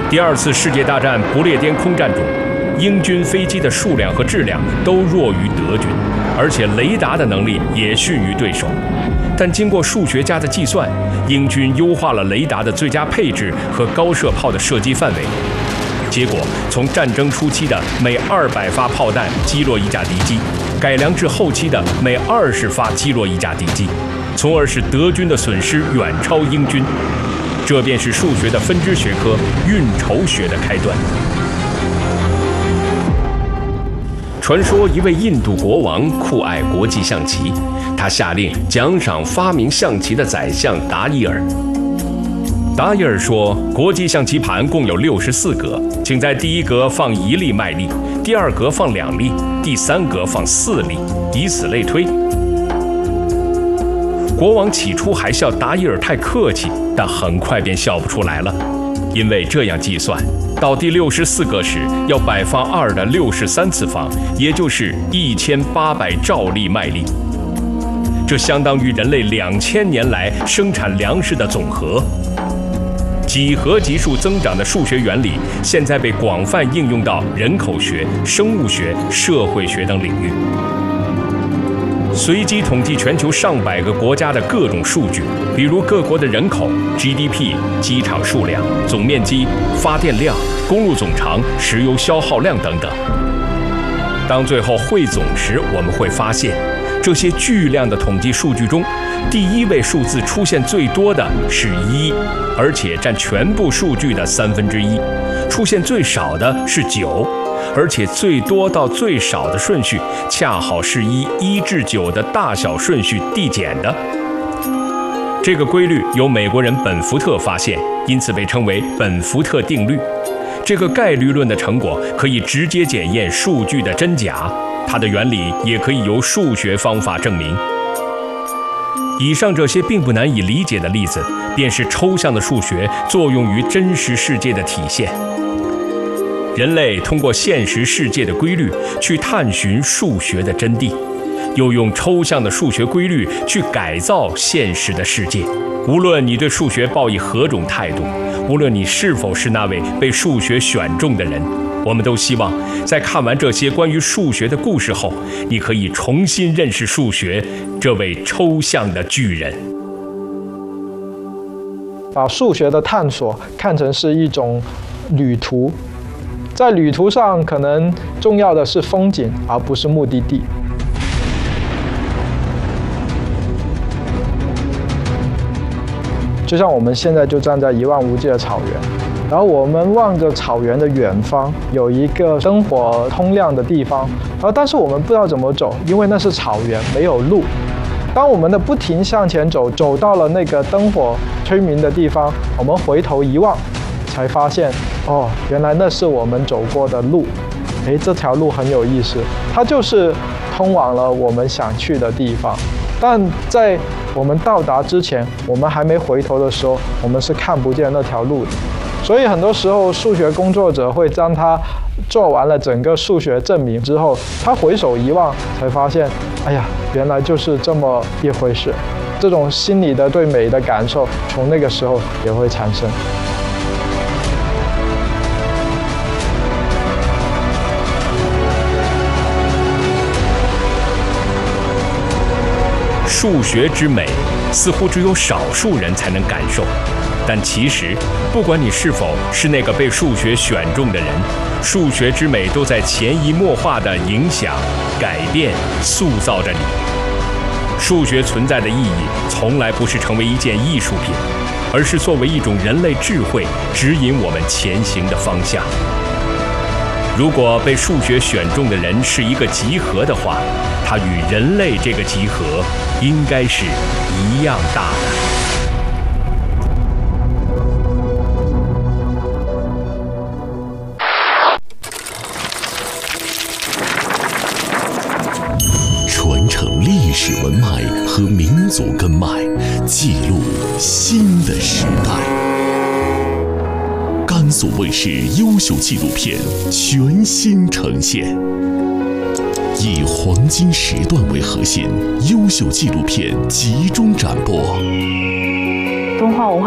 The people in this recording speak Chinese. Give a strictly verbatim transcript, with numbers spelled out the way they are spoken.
第二次世界大战不列颠空战中，英军飞机的数量和质量都弱于德军，而且雷达的能力也逊于对手。但经过数学家的计算，英军优化了雷达的最佳配置和高射炮的射击范围。结果，从战争初期的每二百发炮弹击落一架敌机，改良至后期的每二十发击落一架敌机，从而使德军的损失远超英军。这便是数学的分支学科运筹学的开端。传说一位印度国王酷爱国际象棋，他下令奖赏发明象棋的宰相达伊尔。达伊尔说，国际象棋盘共有六十四格，请在第一格放一粒麦粒，第二格放两粒，第三格放四粒，以此类推。国王起初还笑达伊尔太客气，但很快便笑不出来了，因为这样计算，到第六十四格时要摆放二的六十三次方，也就是一千八百兆粒麦粒，这相当于人类两千年来生产粮食的总和。几何级数增长的数学原理，现在被广泛应用到人口学、生物学、社会学等领域。随机统计全球上百个国家的各种数据，比如各国的人口、G D P、机场数量、总面积、发电量、公路总长、石油消耗量等等。当最后汇总时，我们会发现，这些巨量的统计数据中，第一位数字出现最多的是一，而且占全部数据的三分之一；出现最少的是九，而且最多到最少的顺序恰好是以一至九的大小顺序递减的。这个规律由美国人本福特发现，因此被称为本福特定律。这个概率论的成果可以直接检验数据的真假，它的原理也可以由数学方法证明。以上这些并不难以理解的例子，便是抽象的数学作用于真实世界的体现。人类通过现实世界的规律去探寻数学的真谛，又用抽象的数学规律去改造现实的世界。无论你对数学抱以何种态度，无论你是否是那位被数学选中的人，我们都希望在看完这些关于数学的故事后，你可以重新认识数学这位抽象的巨人。 把数学的探索看成是一种旅途，在旅途上可能重要的是风景，而不是目的地。就像我们现在就站在一望无际的草原，然后我们望着草原的远方，有一个灯火通亮的地方，然后但是我们不知道怎么走，因为那是草原，没有路。当我们的不停向前走，走到了那个灯火吹明的地方，我们回头一望，才发现，哦，原来那是我们走过的路。诶，这条路很有意思，它就是通往了我们想去的地方。但在我们到达之前，我们还没回头的时候，我们是看不见那条路的。所以很多时候，数学工作者会当他做完了整个数学证明之后，他回首一望，才发现，哎呀，原来就是这么一回事。这种心理的对美的感受，从那个时候也会产生。 数学之美，似乎只有少数人才能感受。但其实，不管你是否是那个被数学选中的人，数学之美都在潜移默化地影响、改变、塑造着你。数学存在的意义，从来不是成为一件艺术品，而是作为一种人类智慧，指引我们前行的方向。如果被数学选中的人是一个集合的话，它与人类这个集合应该是一样大的。 传承历史文脉和民族根脉，记录新的时代。甘肃卫视优秀纪录片全新呈现，以黄金时段为核心，优秀纪录片集中展播。 敦煌文化